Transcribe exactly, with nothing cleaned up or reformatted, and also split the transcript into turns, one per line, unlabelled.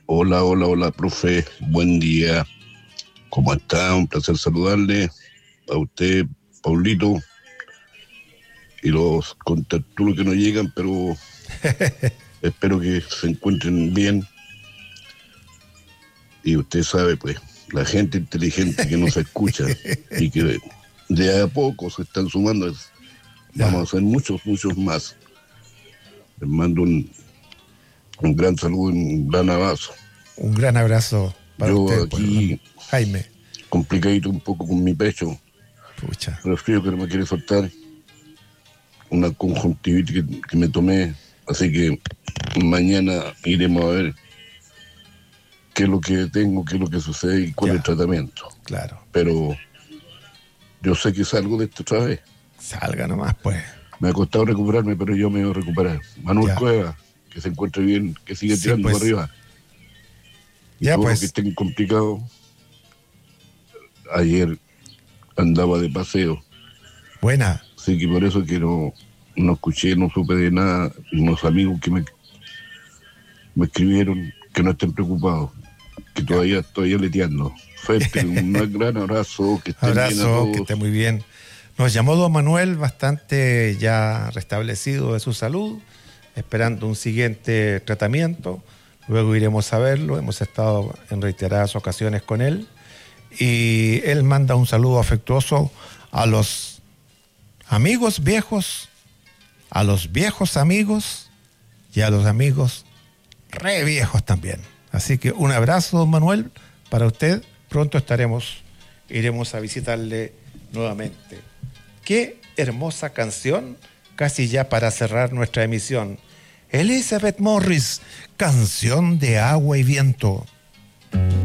Hola, hola, hola, profe. Buen día. ¿Cómo está? Un placer saludarle a usted, Paulito, y los contertulios que no llegan, pero espero que se encuentren bien. Y usted sabe, pues, la gente inteligente que nos escucha y que de a poco se están sumando, vamos a hacer muchos, muchos más. Les mando un, un gran saludo y un gran abrazo.
Un gran abrazo para
Yo
usted,
aquí,
pues, Jaime.
complicadito un poco con mi pecho.
Pucha.
Resfrío que no me quiere soltar. Una conjuntivitis que, que me tomé. Así que mañana iremos a ver qué es lo que tengo, qué es lo que sucede y cuál
Ya,
es el tratamiento.
Claro.
Pero yo sé que salgo de esto otra vez.
Salga nomás, pues.
Me ha costado recuperarme, pero yo me voy a recuperar. Manuel
Ya.
Cueva, que se encuentre bien, que siga
Sí,
tirando
pues.
para arriba. Y
Ya,
todos
pues.
los que estén complicados. Ayer andaba de paseo.
Buena.
Así que por eso que no, no escuché, no supe de nada. Unos amigos que me, me escribieron que no estén preocupados, que
Ya.
todavía estoy aleteando. Fuerte, un gran abrazo, que estén bien a
Abrazo,
todos.
que esté muy bien. Nos llamó don Manuel bastante ya restablecido de su salud, esperando un siguiente tratamiento. Luego iremos a verlo, hemos estado en reiteradas ocasiones con él. Y él manda un saludo afectuoso a los amigos viejos, a los viejos amigos y a los amigos re viejos también. Así que un abrazo, don Manuel, para usted. Pronto estaremos, iremos a visitarle nuevamente. Qué hermosa canción, casi ya para cerrar nuestra emisión. Elizabeth Morris, Canción de Agua y Viento.